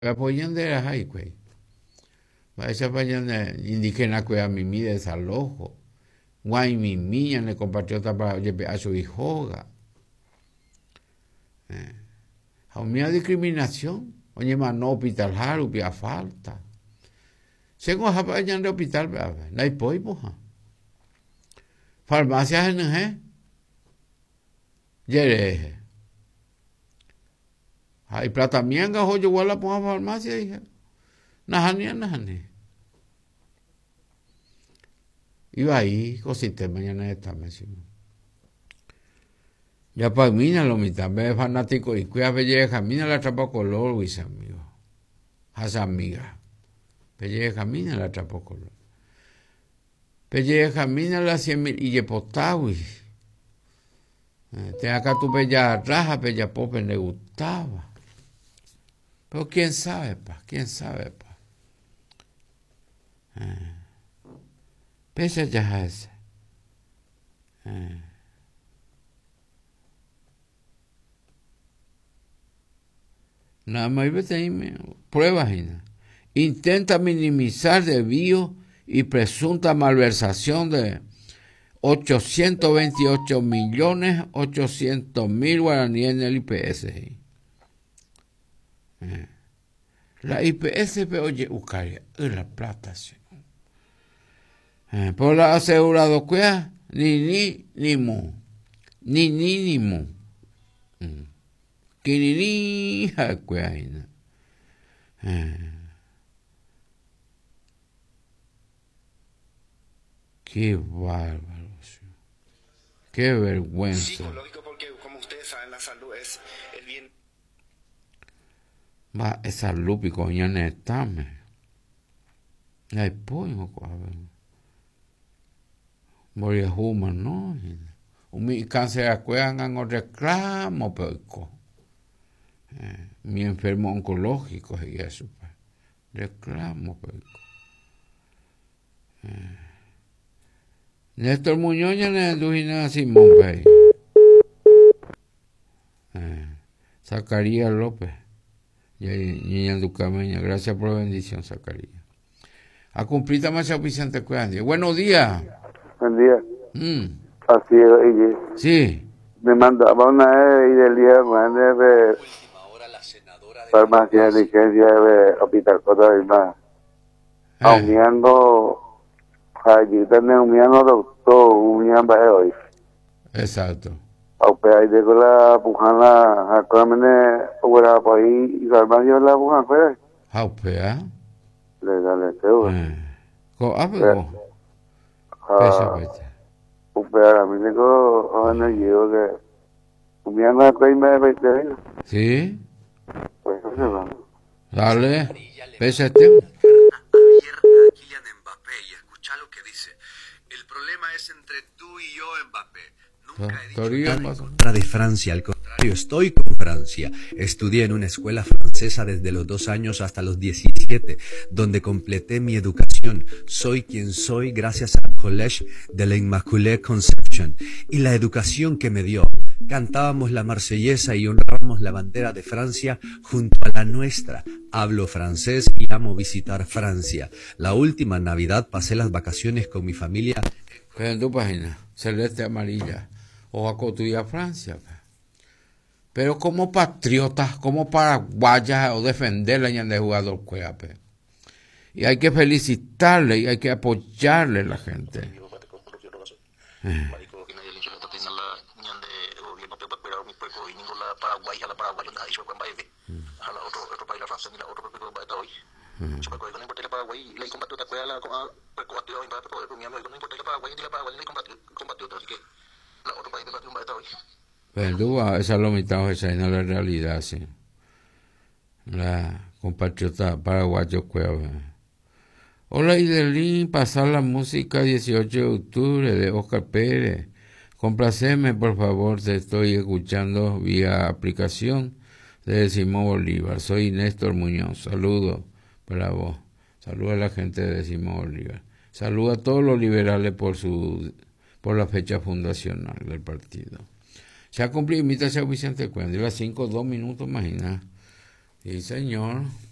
apoyan de la highway. Esa apoyan de indígena que a mi mi desalojo. Guay mi miña le compartió para a su hijoga. A mi discriminación. Oye, más no hospital haru, pia falta. Según apoyan de hospital, no hay poipo. Farmacias en el Yere. Hay plata mianga, hoyo, igual ponga farmacia, dije. Najani. Iba ahí, cosita, mañana está, me decimos. Ya para mí, lo mitad, me fanático, y cuida belleja, mina la atrapó color, mis amigos. Asa amiga. Belleja, mina la atrapó color. Belleja, mina la 100.000, y ye potawi. Te acá tu bella raja, bella pope, le gustaba. Pero quién sabe, pa. Pese ya ese. Nada más pruebas. Intenta minimizar desvío y presunta malversación de 828.800.000 guaraníes en el IPS. La IPS, oye, Ucaria, la plata, sí. Por la asegurado que ni mu. Ni mu. Que ni que qué bárbaro. Qué vergüenza. Psicológico porque, como ustedes saben, la salud es el bien. Va, esa lupi coña netame. Ay, pollo, Moria Huma, no. Mi cáncer a cuegan o reclamo, pero mi enfermo oncológico y eso, reclamo, pero Néstor Muñoz ya le dujina Simón Pei. Zacarías López. Y niña Ducameña. Gracias por la bendición, Zacarías. A cumplir también a Vicente Cueandia. Buenos días. Buen día. Así es, oye. Sí. Me mandaba una y del día de farmacia de licencia de Hospital Cota y más. Aumiando, allí tenemos aumiando doctor, aumiando hoy. Exacto. Aunque hay de la pujana, actualmente, fuera por ahí, y farmacia la pujana, pues. Aupea. Le creo. Pesa. Pero a mí me dijo, no llevo que aumiando la crema de 20 años. Sí. Pues eso se va. Dale. Pesa Abierta a Kylian Mbappé y escucha lo que dice. El problema es entre tú y yo, Mbappé. Nunca he dicho nada en contra de Francia, al contrario, estoy con Francia. Estudié en una escuela francesa desde los 2 años hasta los 17, donde completé mi educación. Soy quien soy gracias al Collège de la Immaculée Conception y la educación que me dio. Cantábamos la Marsellesa y honrábamos la bandera de Francia junto a la nuestra. Hablo francés y amo visitar Francia. La última Navidad pasé las vacaciones con mi familia. En tu página, celeste amarilla, o a a Francia. Pero como patriotas, como paraguayas, o defender la de jugador Cueape. Y hay que felicitarle y hay que apoyarle a la gente. Pero esa es la mitad, esa no es la realidad, sí. La compatriota paraguayo Cueva. Hola Idelín, pasar la música 18 de octubre de Oscar Pérez. Complaceme, por favor, te estoy escuchando vía aplicación de Simón Bolívar. Soy Néstor Muñoz. Saludos para vos. Saludos a la gente de Simón Bolívar. Saludos a todos los liberales por la fecha fundacional del partido. Se ha cumplido, invitación a Vicente Cuendi, las 5, 2 minutos, imagina. Sí, señor.